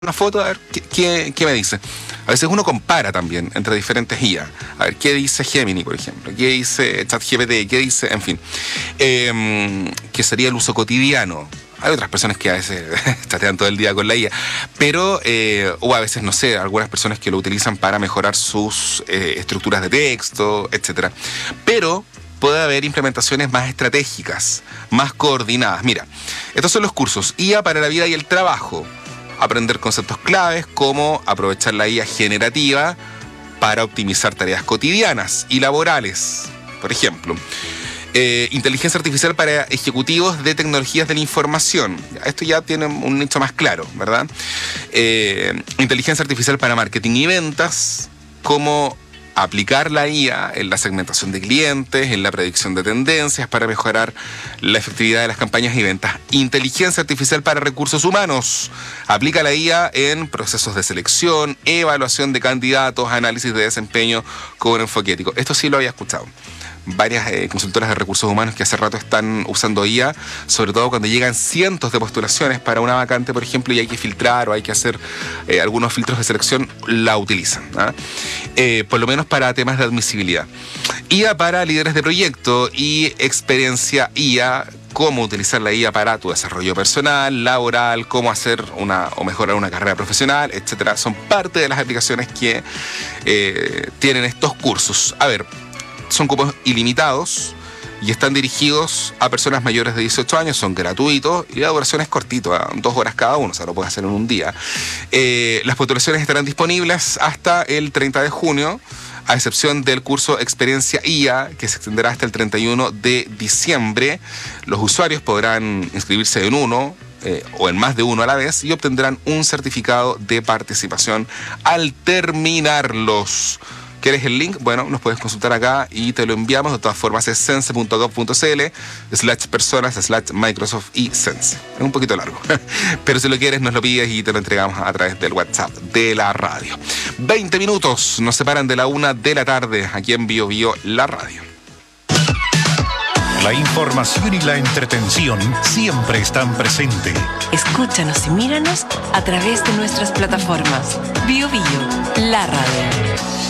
una foto, a ver qué me dice. A veces uno compara también entre diferentes IA. A ver, ¿qué dice Gemini, por ejemplo? ¿Qué dice ChatGPT? ¿Qué dice? En fin. ¿Qué sería el uso cotidiano? Hay otras personas que a veces chatean todo el día con la IA, pero, o a veces, no sé, algunas personas que lo utilizan para mejorar sus estructuras de texto, etcétera. Pero puede haber implementaciones más estratégicas, más coordinadas. Mira, estos son los cursos IA para la vida y el trabajo. Aprender conceptos claves como aprovechar la IA generativa para optimizar tareas cotidianas y laborales, por ejemplo. Inteligencia artificial para ejecutivos de tecnologías de la información. Esto ya tiene un nicho más claro, ¿verdad? Inteligencia artificial para marketing y ventas, cómo aplicar la IA en la segmentación de clientes, en la predicción de tendencias para mejorar la efectividad de las campañas y ventas. Inteligencia artificial para recursos humanos. Aplica la IA en procesos de selección, evaluación de candidatos, análisis de desempeño con un enfoque ético. Esto sí lo había escuchado. Varias consultoras de recursos humanos que hace rato están usando IA, sobre todo cuando llegan cientos de postulaciones para una vacante, por ejemplo, y hay que filtrar o hay que hacer algunos filtros de selección, la utilizan, ¿no? Por lo menos para temas de admisibilidad. IA para líderes de proyecto y experiencia IA, cómo utilizar la IA para tu desarrollo personal, laboral, cómo hacer o mejorar una carrera profesional, etcétera. Son parte de las aplicaciones que tienen estos cursos. A ver, son cupos ilimitados y están dirigidos a personas mayores de 18 años, son gratuitos y la duración es cortita, 2 horas cada uno, o sea, lo puedes hacer en un día. Las postulaciones estarán disponibles hasta el 30 de junio, a excepción del curso Experiencia IA, que se extenderá hasta el 31 de diciembre. Los usuarios podrán inscribirse en uno o en más de uno a la vez y obtendrán un certificado de participación al terminarlos. ¿Quieres el link? Bueno, nos puedes consultar acá y te lo enviamos. De todas formas es sense.gov.cl/personas/Microsoft y Sense. Es un poquito largo, pero si lo quieres nos lo pides y te lo entregamos a través del WhatsApp de la radio. 20 minutos nos separan de la 1 de la tarde aquí en Bio Bio, la radio. La información y la entretención siempre están presentes. Escúchanos y míranos a través de nuestras plataformas. Bio Bio, la radio.